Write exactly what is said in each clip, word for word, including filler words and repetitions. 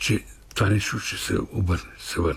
че това нещо ще се обърне, се върне.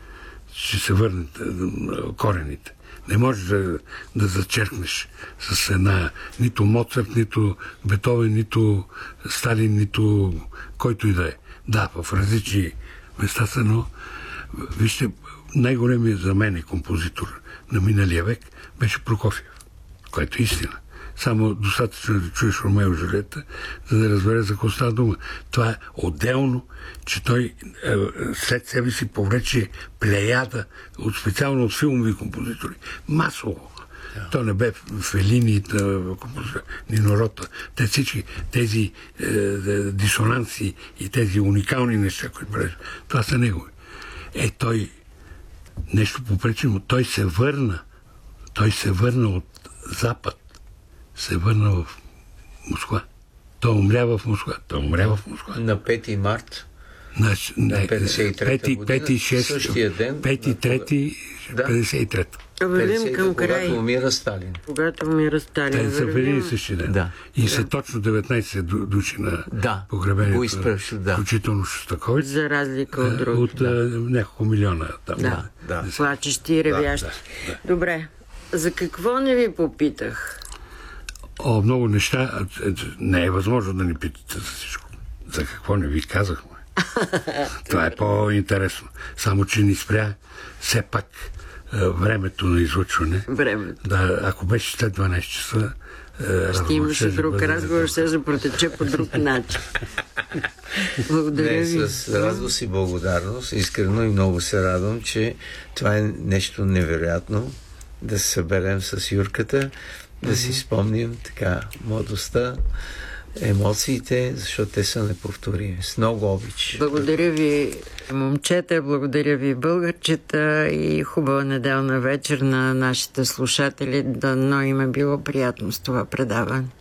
Ще се върнат корените. Не можеш да, да зачеркнеш с една нито Моцарт, нито Бетовен, нито Сталин, нито който и да е. Да, в различни места са, но вижте, най-големият за мен композитор на миналия век беше Прокофиев, което е истина. Само достатъчно да чуеш Ромео и Джулиета, за да разбере за какво става дума. Това е отделно, че той е, след себе си повлече плеяда, от, специално от филмови композитори. Масово. Yeah. То не бе Фелини, Нино Рота. Те всички тези е, е, дисонанси и тези уникални неща, които правиш, това са негови. Е, той нещо попречи, но той се върна. Той се върна от Запад. Се върна в Москва. Той умря в Москва. Той умря в Москва. На пети март на, на петдесет и трета година. пети, шести, същия ден. пети, трети, петдесет и трета. Вървим към край. Когато умира Сталин. Когато умира Сталин. Те са в един същи ден. Да. И да. са точно деветнайсет души на да. погребението. Да. Включително Шостакович. За разлика от други. От да. няколко милиона там. Да. Да. Плачещи и ревящи. Да, да, да. Добре. За какво не ви попитах? О, много неща. Не е възможно да ни питате за всичко. За какво не ви казахме. Това е по-интересно. Само, че ни спря все пак времето на излъчване. Времето. Да, ако беше след дванайсет часа, ще имаше друг бъде... разговор, ще се протече по друг начин. Благодаря Не, ви. с радост и благодарност. Искрено и много се радвам, че това е нещо невероятно да се съберем с Юрката, да си спомним така младостта, емоциите, защото те са неповторими. С много обич. Благодаря ви, момчета, благодаря ви, българчета, и хубава неделна вечер на нашите слушатели. Дано им е било приятно с това предаване.